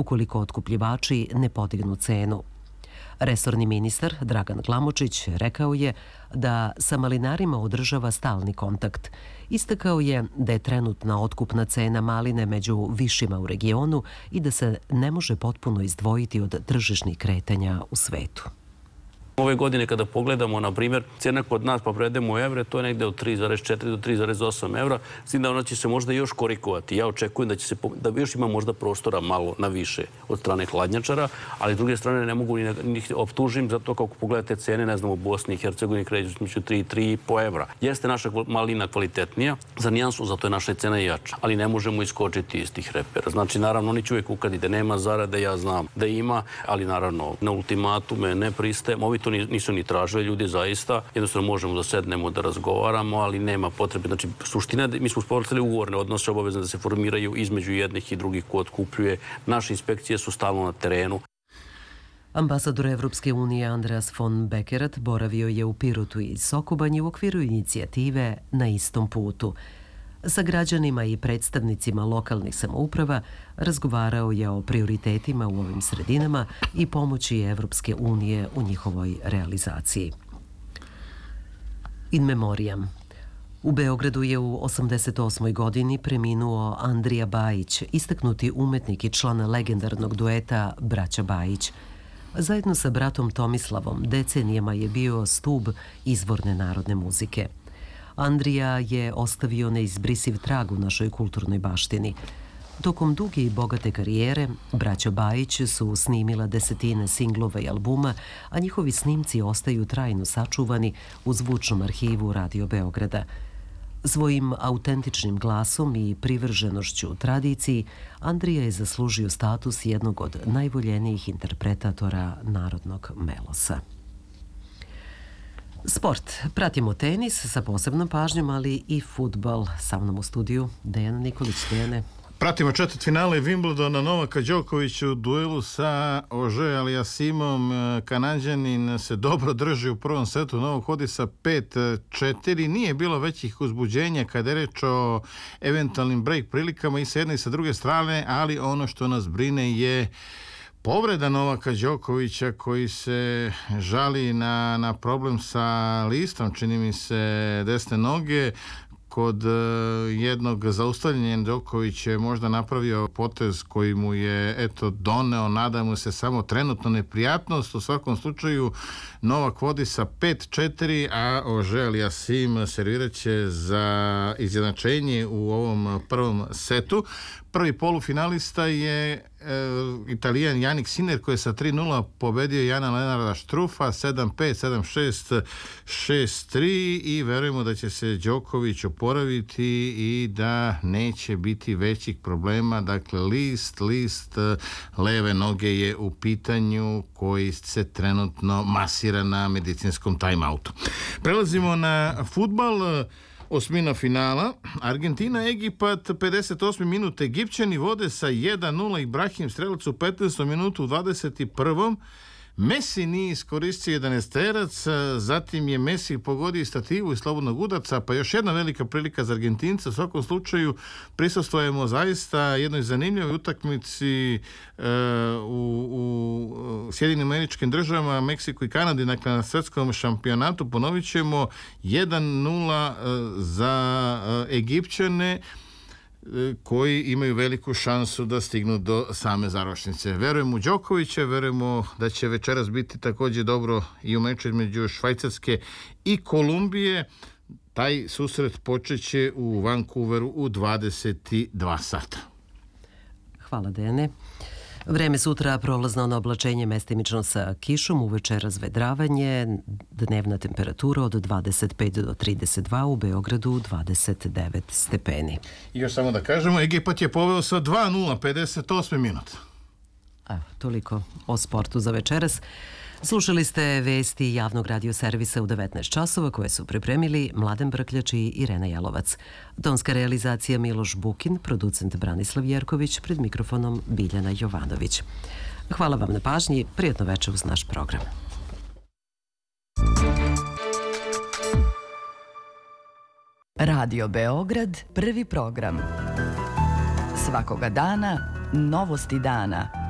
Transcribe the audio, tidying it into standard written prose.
ukoliko otkupljivači ne podignu cenu. Resorni ministar Dragan Glamočić rekao je da sa malinarima održava stalni kontakt. Istakao je da je trenutna otkupna cena maline među višima u regionu i da se ne može potpuno izdvojiti od tržišnih kretanja u svetu. Ove godine kada pogledamo, na primjer, cena kod nas pa prevedemo u evre, to je negde od 3,4 do 3,8 evra, s tim da ona će se možda još korigovati. Ja očekujem da još ima možda prostora malo na više od strane hladnjačara, ali s druge strane ne mogu ni optužim zato kako pogledate cene, ne znam, u Bosni i Hercegovini kreću između 3 i 3,5 evra. Jeste naša malina kvalitetnija, za nijansu, zato je naša cena jača, ali ne možemo iskočiti iz tih repera. Znači, naravno, oni će uvijek ukadi da nema zarade, ja znam da ima, ali naravno, na ultimatume ne pristajem. Ovi to nisu ni tražili ljudi, zaista. Jednostavno možemo da sednemo, da razgovaramo, ali nema potrebe. Znači, suština, mi smo uspostavili ugovorne odnose, obavezne da se formiraju između jednih i drugih ko otkupljuje. Naše inspekcije su stalno na terenu. Ambasador Evropske unije Andreas von Beckerath boravio je u Pirotu i Sokobanji u okviru inicijative Na istom putu. Sa građanima i predstavnicima lokalnih samouprava razgovarao je o prioritetima u ovim sredinama i pomoći Evropske unije u njihovoj realizaciji. In memoriam. U Beogradu je u 88. godini preminuo Andrija Bajić, istaknuti umetnik i član legendarnog dueta Braća Bajić. Zajedno sa bratom Tomislavom decenijama je bio stub izvorne narodne muzike. Andrija je ostavio neizbrisiv trag u našoj kulturnoj baštini. Tokom duge i bogate karijere, braća Bajić su snimila desetine singlova i albuma, a njihovi snimci ostaju trajno sačuvani u zvučnom arhivu Radio Beograda. Svojim autentičnim glasom i privrženošću tradiciji, Andrija je zaslužio status jednog od najvoljenijih interpretatora narodnog melosa. Sport. Pratimo tenis sa posebnom pažnjom, ali i fudbal. Sa mnom u studiju Dejan Nikolić. Dejane. Pratimo četvrtfinale Wimbledona, Novaka Đoković u duelu sa Ože Aliasimom. Kanadjanin se dobro drži u prvom setu, Novak vodi sa 5-4. Nije bilo većih uzbuđenja kada je reč o eventualnim break prilikama i sa jedne i sa druge strane, ali ono što nas brine je povreda Novaka Đokovića koji se žali na problem sa listom, čini mi se, desne noge. Kod jednog zaustavljanja Đoković je možda napravio potez koji mu je doneo, nada mu se samo trenutno neprijatnost. U svakom slučaju Novak vodi sa 5-4, a Ože Aliasim servirat će za izjednačenje u ovom prvom setu. Prvi polufinalista je Italijan Jannik Sinner koji je sa 3-0 pobedio Jana Lenarda Štrufa 7-5, 7-6, 6-3 i verujemo da će se Đoković oporaviti i da neće biti većih problema. Dakle, list leve noge je u pitanju koji se trenutno masira na medicinskom time-outu. Prelazimo na fudbal. Osmina finala, Argentina-Egipat, 58. minut, Egipćani vode sa 1-0, Ibrahim strelac u 15. minutu, u 21. Messi nije iskoristio 11-terac, zatim je Messi pogodio stativu i slobodnog udarca, pa još jedna velika prilika za Argentinca. U svakom slučaju prisustvujemo zaista jednoj zanimljivoj utakmici u Sjedinim Američkim Državama, Meksiku i Kanadi, dakle na svetskom šampionatu. Ponovit ćemo 1-0 za Egipćane koji imaju veliku šansu da stignu do same završnice. Verujemo u Đokovića, verujemo da će večeras biti također dobro i u meču između Švajcarske i Kolumbije. Taj susret počeće u Vancouveru u 22 sata. Hvala, Dene. Vreme sutra prolazno na oblačenje mestimično sa kišom, uveče razvedravanje, dnevna temperatura od 25 do 32, u Beogradu 29 stepeni. I još samo da kažemo, Egipat je poveo sa 2-0, 58. minut. Toliko o sportu za večeras. Slušali ste vesti javnog radioservisa u 19 časova koje su pripremili Mladen Brkljač i Irena Jalovac. Tonska realizacija Miloš Bukin, producent Branislav Jerković, pred mikrofonom Biljana Jovanović. Hvala vam na pažnji, prijatno večer uz naš program. Radio Beograd, prvi program. Svakoga dana, novosti dana.